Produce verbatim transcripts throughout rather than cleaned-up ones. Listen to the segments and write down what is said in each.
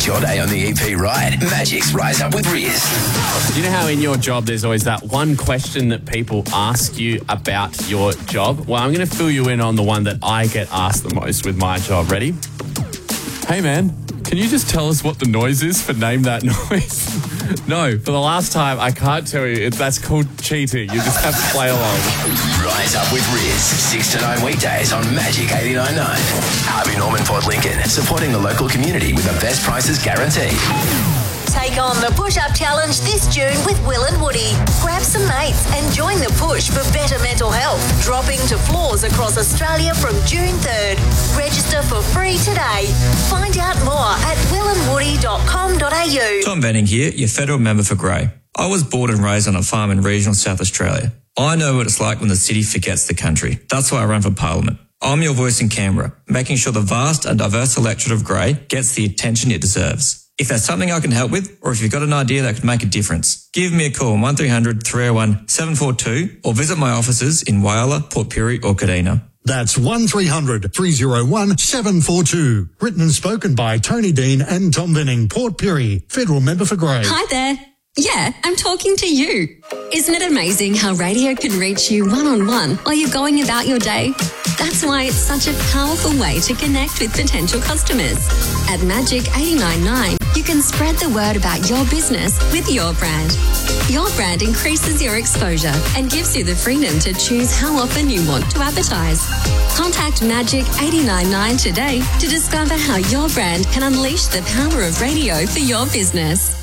Start your day on the E P right. Magic's Rise Up with Riz. You know how in your job there's always that one question that people ask you about your job? Well, I'm going to fill you in on the one that I get asked the most with my job. Ready? Hey, man, can you just tell us what the noise is for Name That Noise? No, for the last time, I can't tell you. It, that's called cheating. You just have to play along. Rise Up with Riz, six to nine weekdays on Magic eighty-nine point nine. Harvey Norman Port Lincoln, supporting the local community with the best prices guaranteed. Take on the Push-Up Challenge this June with Will and Woody. Grab some mates and join the push for better mental health. Dropping to floors across Australia from June third. Register for free today. Find out more at will and woody dot com dot a u. Tom Benning here, your federal member for Grey. I was born and raised on a farm in regional South Australia. I know what it's like when the city forgets the country. That's why I run for Parliament. I'm your voice in Canberra, making sure the vast and diverse electorate of Grey gets the attention it deserves. If there's something I can help with, or if you've got an idea that could make a difference, give me a call on one three hundred three oh one seven four two or visit my offices in Whyalla, Port Pirie or Kadina. That's one three hundred three oh one seven four two. Written and spoken by Tony Dean and Tom Benning, Port Pirie, Federal Member for Grey. Hi there. Yeah, I'm talking to you. Isn't it amazing how radio can reach you one-on-one while you're going about your day? That's why it's such a powerful way to connect with potential customers. At Magic eighty-nine point nine, you can spread the word about your business with your brand. Your brand increases your exposure and gives you the freedom to choose how often you want to advertise. Contact Magic eighty-nine point nine today to discover how your brand can unleash the power of radio for your business.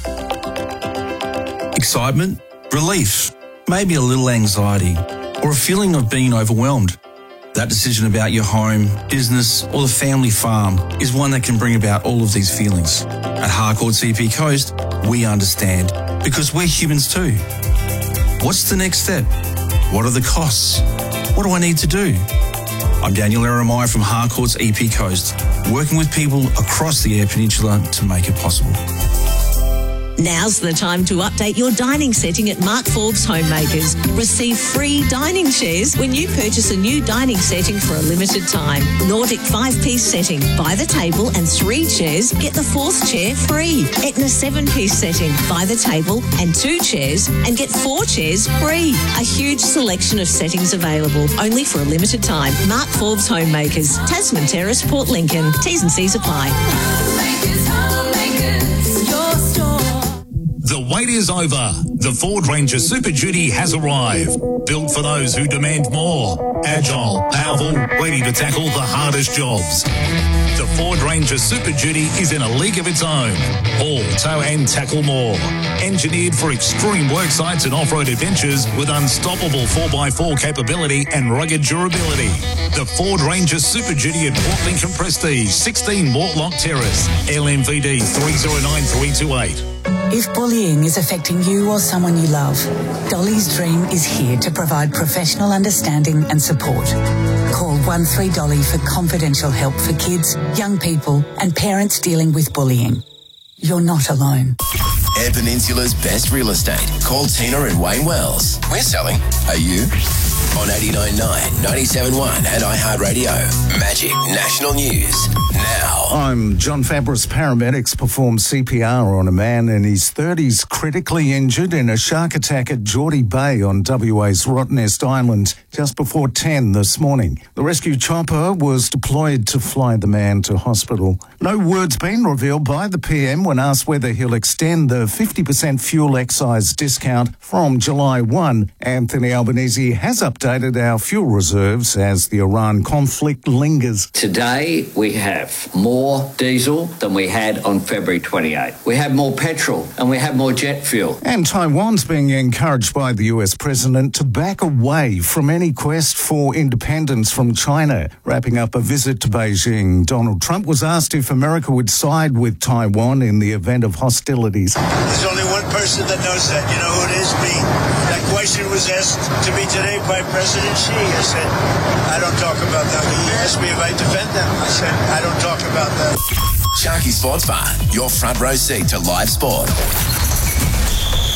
Excitement, relief, maybe a little anxiety, or a feeling of being overwhelmed. That decision about your home, business, or the family farm is one that can bring about all of these feelings. At Harcourts E P Coast, we understand, because we're humans too. What's the next step? What are the costs? What do I need to do? I'm Daniel Eremaya from Harcourts E P Coast, working with people across the Eyre Peninsula to make it possible. Now's the time to update your dining setting at Mark Forbes Homemakers. Receive free dining chairs when you purchase a new dining setting for a limited time. Nordic five-piece setting, buy the table and three chairs, get the fourth chair free. Etna seven-piece setting, buy the table and two chairs and get four chairs free. A huge selection of settings available, only for a limited time. Mark Forbes Homemakers, Tasman Terrace, Port Lincoln. T's and C's apply. Homemakers, Homemakers, your store. The wait is over. The Ford Ranger Super Duty has arrived. Built for those who demand more. Agile, powerful, ready to tackle the hardest jobs. The Ford Ranger Super Duty is in a league of its own. Haul, tow and tackle more. Engineered for extreme work sites and off-road adventures with unstoppable four by four capability and rugged durability. The Ford Ranger Super Duty at Port Lincoln Prestige, sixteen Mortlock Terrace, L M V D three oh nine three two eight. If bullying is affecting you or someone you love, Dolly's Dream is here to provide professional understanding and support. Call one three Dolly for confidential help for kids, young people and parents dealing with bullying. You're not alone. Eyre Peninsula's best real estate. Call Tina and Wayne Wells. We're selling. Are you? On eighty-nine point nine, ninety-seven point one and iHeartRadio. Magic National News. Now. I'm John Fabris. Paramedics performed C P R on a man in his thirties critically injured in a shark attack at Geordie Bay on W A's Rottnest Island just before ten this morning. The rescue chopper was deployed to fly the man to hospital. No words been revealed by the P M when asked whether he'll extend the fifty percent fuel excise discount from July first. Anthony Albanese has updated our fuel reserves as the Iran conflict lingers. Today we have more diesel than we had on February twenty-eighth. We have more petrol and we have more jet fuel. And Taiwan's being encouraged by the U S president to back away from any quest for independence from China. Wrapping up a visit to Beijing, Donald Trump was asked if America would side with Taiwan in the event of hostilities. There's only one person that knows that. You know who it is? Me. That question was asked to me today by President Xi. I said, I don't talk about that. He asked me if I defend them. I said, I don't talk about that. Sharky Sports Bar, your front row seat to live sport.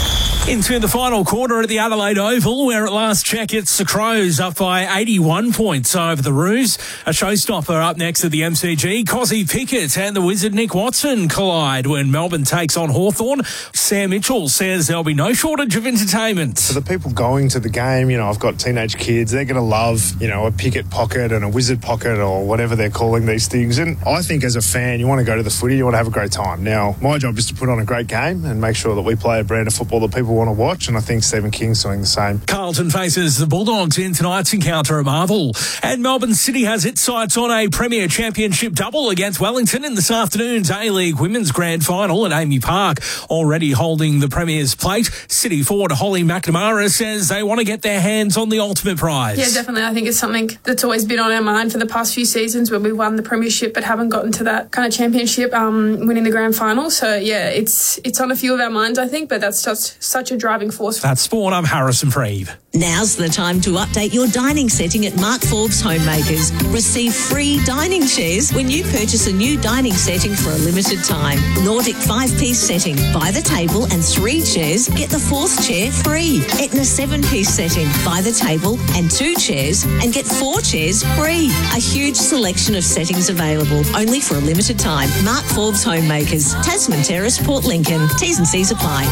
Into the final quarter at the Adelaide Oval, where at last check it's the Crows up by eighty-one points over the Roos. A showstopper up next at the M C G. Cozzy Pickett and the Wizard Nick Watson collide when Melbourne takes on Hawthorn. Sam Mitchell says there'll be no shortage of entertainment. For the people going to the game, you know, I've got teenage kids, they're going to love, you know, a Pickett pocket and a Wizard pocket or whatever they're calling these things. And I think as a fan, you want to go to the footy, you want to have a great time. Now, my job is to put on a great game and make sure that we play a brand of football that people want to watch, and I think Stephen King's doing the same. Carlton faces the Bulldogs in tonight's encounter at Marvel, and Melbourne City has its sights on a Premier Championship double against Wellington in this afternoon's A-League Women's Grand Final at Amy Park. Already holding the Premier's plate, City forward Holly McNamara says they want to get their hands on the ultimate prize. Yeah, definitely. I think it's something that's always been on our mind for the past few seasons where we've won the Premiership but haven't gotten to that kind of championship, um, winning the Grand Final. So, yeah, it's it's on a few of our minds, I think, but that's just such a driving force. That's Sport. I'm Harrison Freeve. Now's the time to update your dining setting at Mark Forbes Homemakers. Receive free dining chairs when you purchase a new dining setting for a limited time. Nordic five-piece setting. Buy the table and three chairs, get the fourth chair free. Etna seven-piece setting. Buy the table and two chairs and get four chairs free. A huge selection of settings available, only for a limited time. Mark Forbes Homemakers, Tasman Terrace, Port Lincoln. T's and C's apply.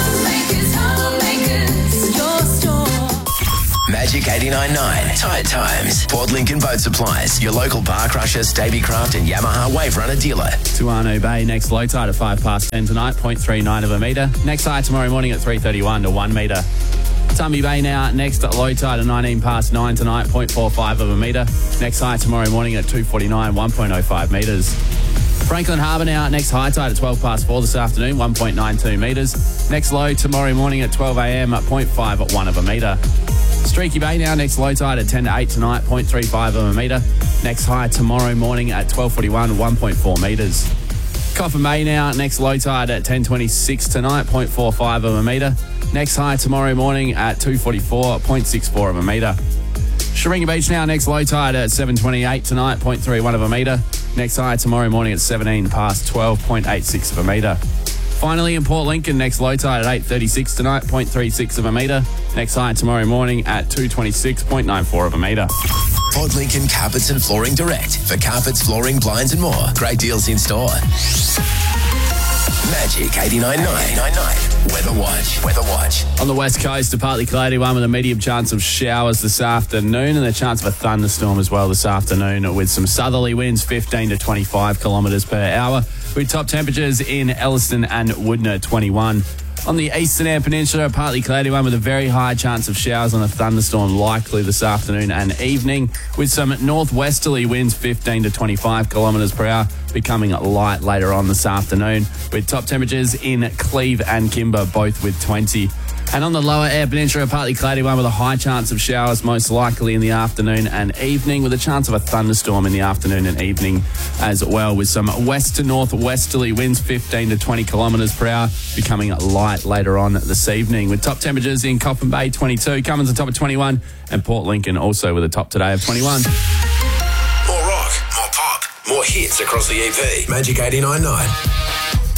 Magic eighty-nine point nine. Tide Times. Port Lincoln Boat Supplies. Your local bar crusher, Stabicraft and Yamaha Wave Runner dealer. To Arno Bay, next low tide at five past ten tonight, zero point three nine of a metre. Next high tomorrow morning at three thirty-one to one metre. Tumby Bay now, next low tide at nineteen past nine tonight, zero point four five of a metre. Next high tomorrow morning at two forty-nine, one point oh five metres. Franklin Harbour now, next high tide at twelve past four this afternoon, one point nine two metres. Next low tomorrow morning at twelve a m at zero point five one of a metre. Streaky Bay now, next low tide at ten to eight tonight, zero point three five of a metre. Next high tomorrow morning at twelve forty-one, one point four metres. Coffin Bay now, next low tide at ten twenty-six tonight, zero point four five of a metre. Next high tomorrow morning at two forty-four, zero point six four of a metre. Sharinga Beach now, next low tide at seven twenty-eight tonight, zero point three one of a metre. Next high tomorrow morning at seventeen past twelve, zero point eight six of a metre. Finally, in Port Lincoln, next low tide at eight thirty-six tonight, zero point three six of a metre. Next high tomorrow morning at two twenty-six, zero point nine four of a metre. Port Lincoln Carpets and Flooring Direct. For carpets, flooring, blinds and more. Great deals in store. Magic eighty-nine point nine. Weather Watch. Weather Watch. On the west coast, a partly cloudy one with a medium chance of showers this afternoon and a chance of a thunderstorm as well this afternoon with some southerly winds fifteen to twenty-five kilometres per hour with top temperatures in Elliston and Woodner twenty-one. On the eastern Eyre Peninsula, a partly cloudy one with a very high chance of showers and a thunderstorm likely this afternoon and evening with some northwesterly winds fifteen to twenty-five kilometres per hour becoming light later on this afternoon with top temperatures in Cleve and Kimber both with twenty. And on the lower Eyre Peninsula, a partly cloudy one with a high chance of showers most likely in the afternoon and evening with a chance of a thunderstorm in the afternoon and evening as well with some west to northwesterly winds fifteen to twenty kilometres per hour becoming light later on this evening with top temperatures in Coffin Bay twenty-two, Cummins on top of twenty-one and Port Lincoln also with a top today of twenty-one. More rock, more pop, more hits across the E P. Magic eighty-nine point nine.